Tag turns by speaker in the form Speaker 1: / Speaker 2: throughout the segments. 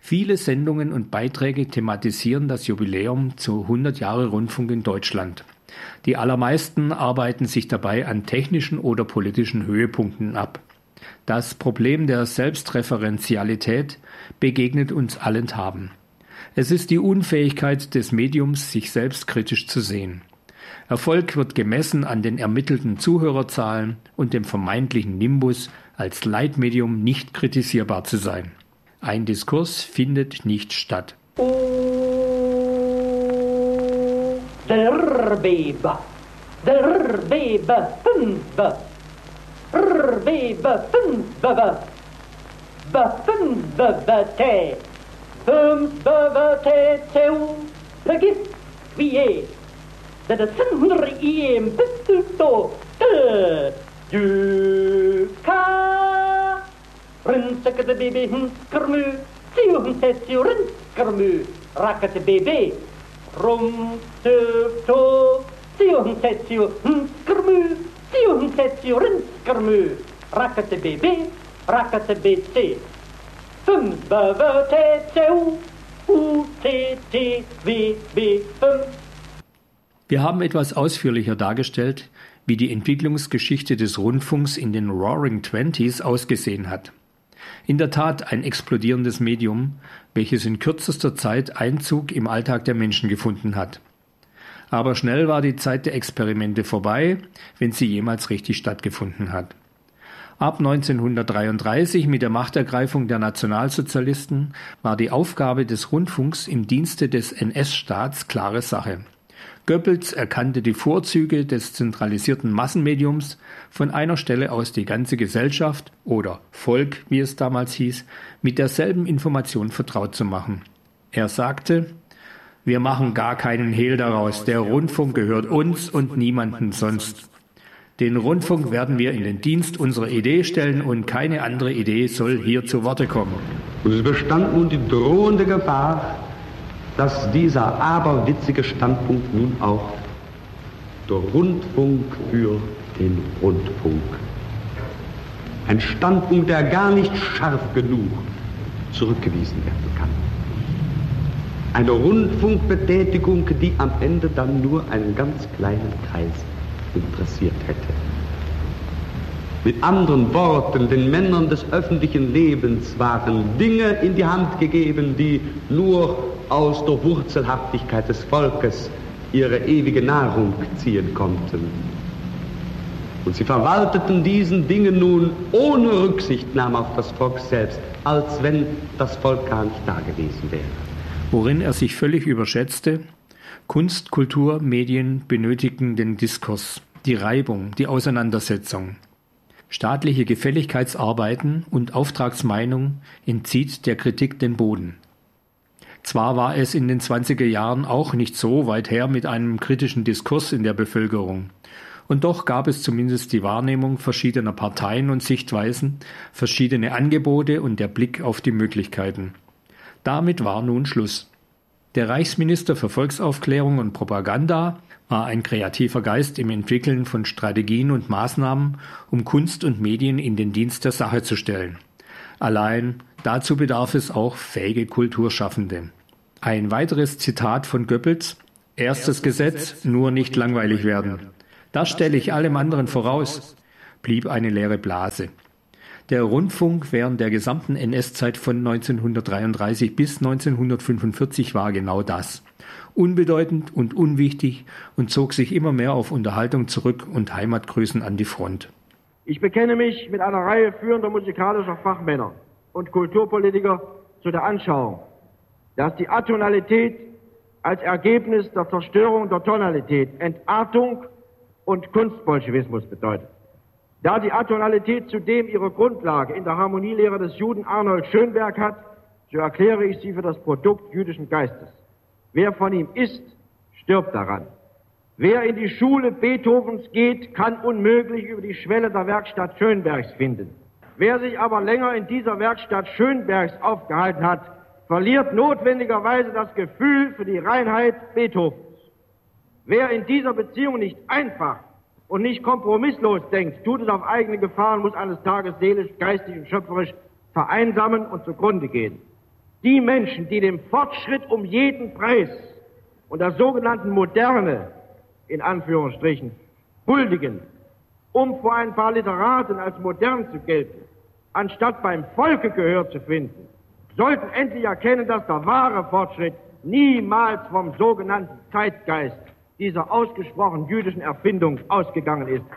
Speaker 1: Viele Sendungen und Beiträge thematisieren das Jubiläum zu 100 Jahre Rundfunk in Deutschland. Die allermeisten arbeiten sich dabei an technischen oder politischen Höhepunkten ab. Das Problem der Selbstreferenzialität begegnet uns allenthalben. Es ist die Unfähigkeit des Mediums, sich selbst kritisch zu sehen. Erfolg wird gemessen an den ermittelten Zuhörerzahlen und dem vermeintlichen Nimbus, als Leitmedium nicht kritisierbar zu sein. Ein Diskurs findet nicht statt.
Speaker 2: Der Weber 5, der Weber 5, vergiss wie je, der Sandre im Bistelto, du ka, Rinseke de Baby Hinskermü, Ziuhensetsju Rinskermü, Rackete Baby, Rumtufto, Ziuhensetsju Hinskermü, Ziuhensetsju Rinskermü, Rackete Baby, Rackete BC, 5 TCU, UTTWB 5.
Speaker 1: Wir haben etwas ausführlicher dargestellt, wie die Entwicklungsgeschichte des Rundfunks in den Roaring Twenties ausgesehen hat. In der Tat ein explodierendes Medium, welches in kürzester Zeit Einzug im Alltag der Menschen gefunden hat. Aber schnell war die Zeit der Experimente vorbei, wenn sie jemals richtig stattgefunden hat. Ab 1933 mit der Machtergreifung der Nationalsozialisten war die Aufgabe des Rundfunks im Dienste des NS-Staats klare Sache. Goebbels erkannte die Vorzüge des zentralisierten Massenmediums, von einer Stelle aus die ganze Gesellschaft oder Volk, wie es damals hieß, mit derselben Information vertraut zu machen. Er sagte: Wir machen gar keinen Hehl daraus, der Rundfunk gehört uns und niemandem sonst. Den Rundfunk werden wir in den Dienst unserer Idee stellen und keine andere Idee soll hier zu Worte kommen.
Speaker 3: Und es bestand nun die drohende Gefahr, dass dieser aberwitzige Standpunkt nun auch der Rundfunk für den Rundfunk, ein Standpunkt, der gar nicht scharf genug zurückgewiesen werden kann. Eine Rundfunkbetätigung, die am Ende dann nur einen ganz kleinen Kreis interessiert hätte. Mit anderen Worten, den Männern des öffentlichen Lebens waren Dinge in die Hand gegeben, die nur aus der Wurzelhaftigkeit des Volkes ihre ewige Nahrung ziehen konnten. Und sie verwalteten diesen Dingen nun ohne Rücksichtnahme auf das Volk selbst, als wenn das Volk gar nicht da gewesen wäre.
Speaker 1: Worin er sich völlig überschätzte: Kunst, Kultur, Medien benötigen den Diskurs, die Reibung, die Auseinandersetzung. Staatliche Gefälligkeitsarbeiten und Auftragsmeinung entzieht der Kritik den Boden. Zwar war es in den 20er Jahren auch nicht so weit her mit einem kritischen Diskurs in der Bevölkerung. Und doch gab es zumindest die Wahrnehmung verschiedener Parteien und Sichtweisen, verschiedene Angebote und der Blick auf die Möglichkeiten. Damit war nun Schluss. Der Reichsminister für Volksaufklärung und Propaganda war ein kreativer Geist im Entwickeln von Strategien und Maßnahmen, um Kunst und Medien in den Dienst der Sache zu stellen. Allein dazu bedarf es auch fähige Kulturschaffende. Ein weiteres Zitat von Goebbels: Erstes Gesetz, nur nicht langweilig werden. Das stelle ich allem anderen voraus, blieb eine leere Blase. Der Rundfunk während der gesamten NS-Zeit von 1933 bis 1945 war genau das. Unbedeutend und unwichtig und zog sich immer mehr auf Unterhaltung zurück und Heimatgrüßen an die Front.
Speaker 4: Ich bekenne mich mit einer Reihe führender musikalischer Fachmänner und Kulturpolitiker zu der Anschauung, dass die Atonalität als Ergebnis der Zerstörung der Tonalität Entartung und Kunstbolschewismus bedeutet. Da die Atonalität zudem ihre Grundlage in der Harmonielehre des Juden Arnold Schönberg hat, so erkläre ich sie für das Produkt jüdischen Geistes. Wer von ihm isst, stirbt daran. Wer in die Schule Beethovens geht, kann unmöglich über die Schwelle der Werkstatt Schönbergs finden. Wer sich aber länger in dieser Werkstatt Schönbergs aufgehalten hat, verliert notwendigerweise das Gefühl für die Reinheit Beethovens. Wer in dieser Beziehung nicht einfach und nicht kompromisslos denkt, tut es auf eigene Gefahr und muss eines Tages seelisch, geistig und schöpferisch vereinsamen und zugrunde gehen. Die Menschen, die dem Fortschritt um jeden Preis und der sogenannten Moderne, in Anführungsstrichen, huldigen, um vor ein paar Literaten als modern zu gelten, anstatt beim Volke Gehör zu finden, sollten endlich erkennen, dass der wahre Fortschritt niemals vom sogenannten Zeitgeist dieser ausgesprochen jüdischen Erfindung ausgegangen ist.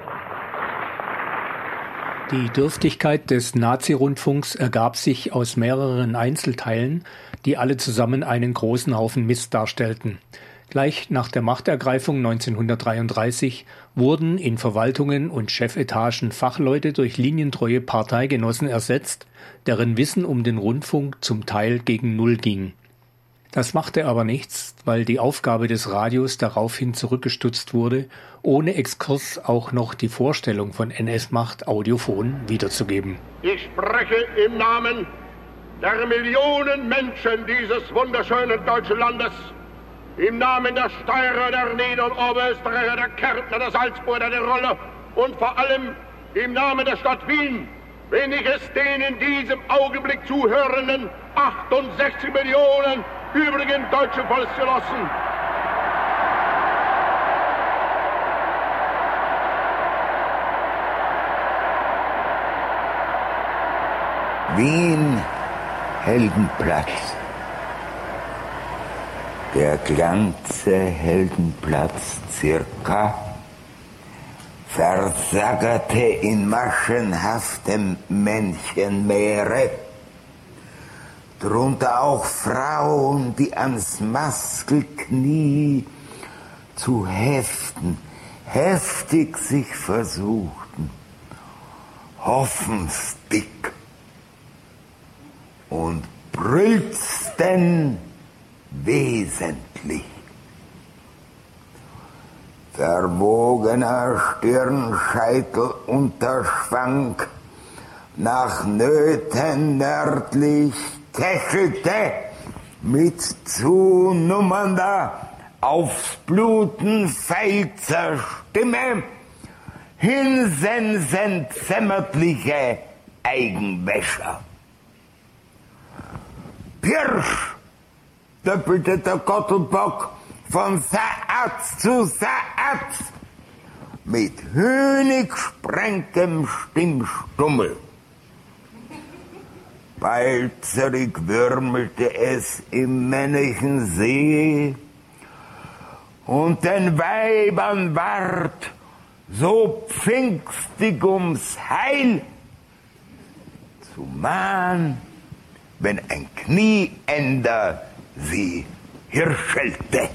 Speaker 1: Die Dürftigkeit des Nazi-Rundfunks ergab sich aus mehreren Einzelteilen, die alle zusammen einen großen Haufen Mist darstellten. Gleich nach der Machtergreifung 1933 wurden in Verwaltungen und Chefetagen Fachleute durch linientreue Parteigenossen ersetzt, deren Wissen um den Rundfunk zum Teil gegen Null ging. Das machte aber nichts, weil die Aufgabe des Radios daraufhin zurückgestutzt wurde, ohne Exkurs auch noch die Vorstellung von NS-Macht audiophon wiederzugeben.
Speaker 5: Ich spreche im Namen der Millionen Menschen dieses wunderschönen deutschen Landes, im Namen der Steirer, der Nieder- und Oberösterreicher, der Kärntner, der Salzburger, der Roller und vor allem im Namen der Stadt Wien, wenn ich es den in diesem Augenblick zuhörenden 68 Millionen übrigen deutschen Volksgenossen
Speaker 6: Wien, Heldenplatz. Der ganze Heldenplatz circa versagerte in maschenhaftem Menschenmeere, drunter auch Frauen, die ans Maskelknie zu heften, heftig sich versuchten, hoffensdick und brüllsten wesentlich. Verwogener Stirnscheitel Unterschwank, nach Nöten nördlich kechelte, mit zunummernder, aufs Bluten feilzer Stimme, hinsensend sämmertliche Eigenwäscher. Pirsch, döppelte der Gottelbock von Saatz zu Saatz mit höhnig sprengtem Stimmstummel. Balzerig würmelte es im männlichen See und den Weibern ward so pfingstig ums Heil, zumal wenn ein Knieender sie hirschelte.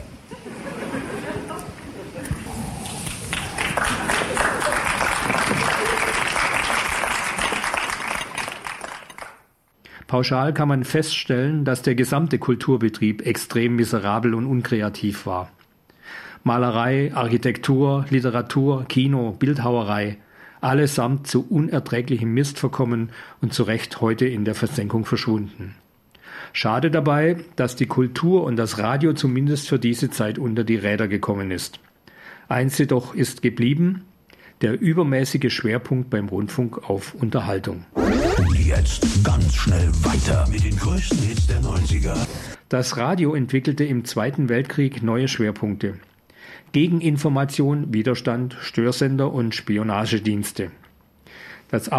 Speaker 1: Pauschal kann man feststellen, dass der gesamte Kulturbetrieb extrem miserabel und unkreativ war. Malerei, Architektur, Literatur, Kino, Bildhauerei, allesamt zu unerträglichem Mist verkommen und zu Recht heute in der Versenkung verschwunden. Schade dabei, dass die Kultur und das Radio zumindest für diese Zeit unter die Räder gekommen ist. Eins jedoch ist geblieben: der übermäßige Schwerpunkt beim Rundfunk auf Unterhaltung.
Speaker 7: Und jetzt ganz schnell weiter mit den größten Hits der 90er.
Speaker 1: Das Radio entwickelte im Zweiten Weltkrieg neue Schwerpunkte: Gegeninformation, Widerstand, Störsender und Spionagedienste. Das